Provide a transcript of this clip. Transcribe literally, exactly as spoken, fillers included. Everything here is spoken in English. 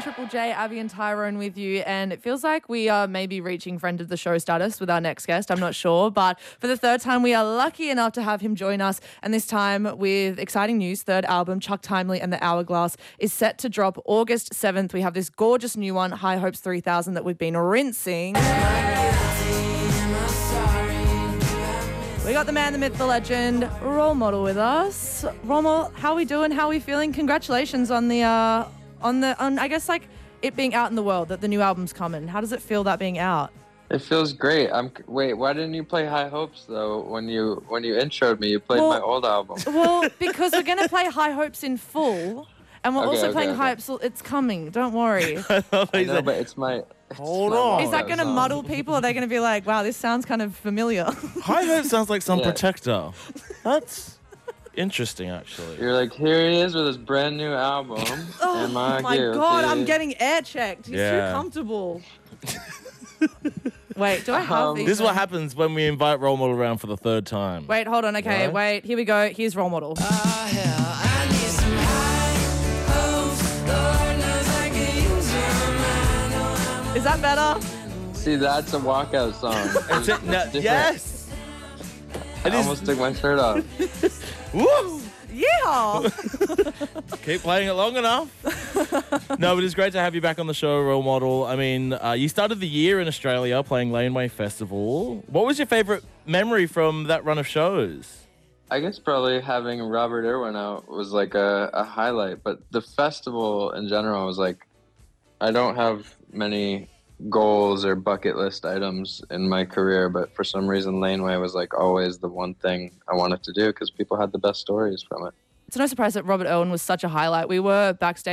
Triple J, Abby and Tyrone with you, and it feels like we are maybe reaching friend of the show status with our next guest. I'm not sure, but for the third time, we are lucky enough to have him join us, and this time with exciting news. Third album, Chuck Timely and the Hourglass, is set to drop August seventh. We have this gorgeous new one, High Hopes three thousand, that we've been rinsing. We got the man, the myth, the legend, Role Model with us. Role Model, how are we doing? How are we feeling? Congratulations on the, uh, on the, on I guess like it being out in the world, that the new album's coming. How does it feel that being out? It feels great. I'm wait. Why didn't you play High Hopes though? When you when you introed me, you played Well- my old album. Well, because we're going to play High Hopes in full, and we're Okay, also okay, playing okay. High Hopes. It's coming. Don't worry. I know, but it's my. It's Hold my on. walnut Is that going to song. muddle people? Are they going to be like, wow, this sounds kind of familiar? High Hope sounds like some Yeah. protector. That's interesting, actually. You're like, here he is with his brand new album. Oh Am I my guilty? God, I'm getting air checked. He's Yeah. too comfortable. Wait, do I have Um, these? This is what happens when we invite Role Model around for the third time. Wait, hold on. Okay, Right? wait. Here we go. Here's Role Model. Is that better? See, that's a walkout song. It's a- no, different. yes! I It is- almost took my shirt off. Woo! Yeah. Keep playing it long enough. No, but it's great to have you back on the show, Role Model. I mean, uh, you started the year in Australia playing Laneway Festival. What was your favourite memory from that run of shows? I guess probably having Robert Irwin out was like a, a highlight, but the festival in general was like, I don't have many goals or bucket list items in my career, but for some reason Laneway was like always the one thing I wanted to do because people had the best stories from it. It's no surprise that Robert Irwin was such a highlight. We were backstage